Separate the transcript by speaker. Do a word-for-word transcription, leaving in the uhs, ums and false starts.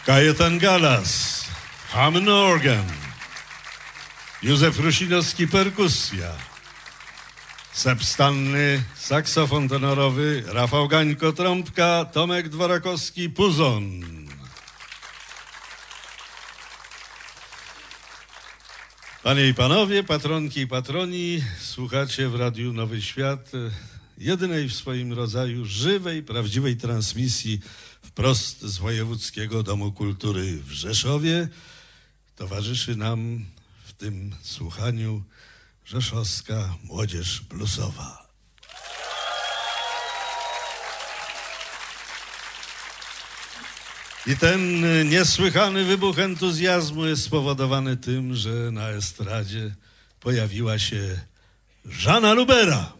Speaker 1: Kajetan Galas, Hammond organ, Józef Rusinowski perkusja, Seb Stanny saksofon tenorowy, Rafał Gańko trąbka, Tomek Dworakowski puzon. Panie i panowie, patronki i patroni, słuchacie w Radiu Nowy Świat jedynej w swoim rodzaju żywej, prawdziwej transmisji wprost z Wojewódzkiego Domu Kultury w Rzeszowie. Towarzyszy nam w tym słuchaniu rzeszowska młodzież bluesowa. I ten niesłychany wybuch entuzjazmu jest spowodowany tym, że na estradzie pojawiła się Żana Lubera.